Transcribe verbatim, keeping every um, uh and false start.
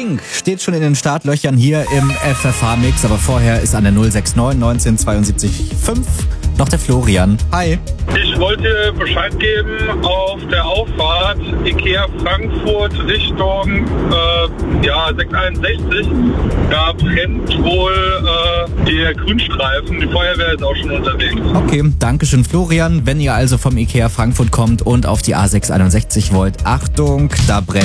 Pink steht schon in den Startlöchern hier im F F H-Mix, aber vorher ist an der null sechs neun neunzehn zweiundsiebzig fünf noch der Florian. Hi. Ich wollte Bescheid geben auf der Auffahrt Ikea Frankfurt Richtung äh, ja, sechs einundsechzig. Da brennt wohl äh, der Grünstreifen. Die Feuerwehr ist auch schon unterwegs. Okay, dankeschön Florian. Wenn ihr also vom Ikea Frankfurt kommt und auf die A sechs einundsechzig wollt, Achtung, da brennt